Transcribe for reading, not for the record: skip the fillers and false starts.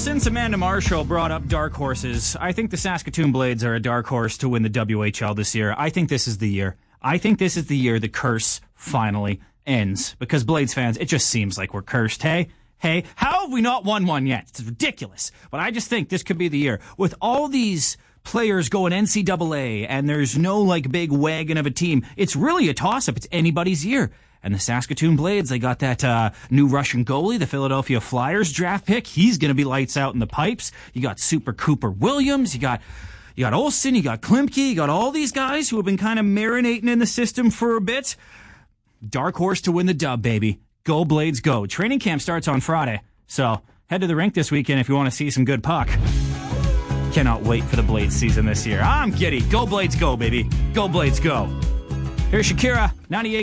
since Amanda Marshall brought up dark horses, I think the Saskatoon Blades are a dark horse to win the WHL this year. I think this is the year. I think this is the year the curse finally ends. Because Blades fans, it just seems like we're cursed. Hey, how have we not won one yet? It's ridiculous. But I just think this could be the year. With all these players going NCAA and there's no like big wagon of a team, it's really a toss-up. It's anybody's year. And the Saskatoon Blades, they got that new Russian goalie, the Philadelphia Flyers draft pick. He's going to be lights out in the pipes. You got Super Cooper Williams. You got Olsen. You got Klimke. You got all these guys who have been kind of marinating in the system for a bit. Dark horse to win the dub, baby. Go Blades, go. Training camp starts on Friday. So head to the rink this weekend if you want to see some good puck. Cannot wait for the Blades season this year. I'm giddy. Go Blades, go, baby. Go Blades, go. Here's Shakira, 98.